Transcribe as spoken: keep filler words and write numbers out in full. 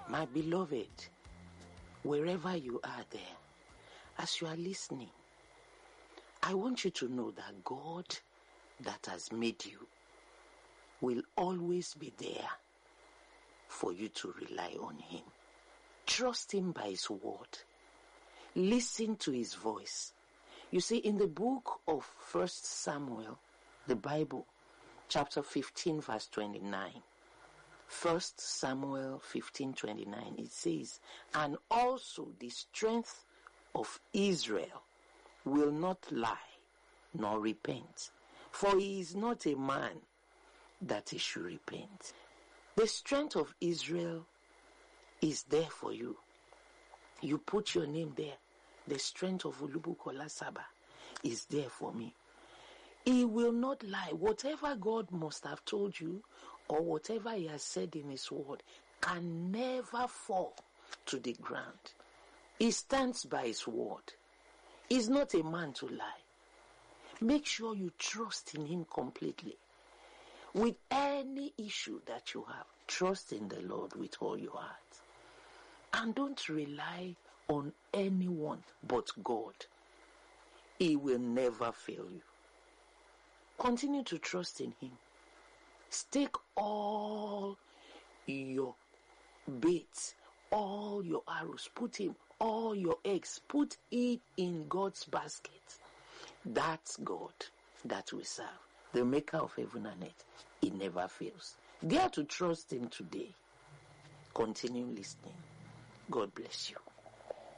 My beloved, wherever you are there, as you are listening, I want you to know that God that has made you will always be there for you to rely on him. Trust him by his word. Listen to his voice. You see, in the book of First Samuel, the Bible, chapter fifteen, verse twenty-nine, First Samuel fifteen twenty-nine, it says, and also the strength of Israel will not lie nor repent, for he is not a man that he should repent. The strength of Israel is there for you. You put your name there. The strength of Olubukola Saba is there for me. He will not lie. Whatever God must have told you or whatever he has said in his word can never fall to the ground. He stands by his word. He's not a man to lie. Make sure you trust in him completely. With any issue that you have, trust in the Lord with all your heart. And don't rely on anyone but God. He will never fail you. Continue to trust in him. Stake all your baits, all your arrows, put him, all your eggs, put it in God's basket. That's God that we serve, the maker of heaven and earth. He never fails. Dare to trust him today. Continue listening. God bless you.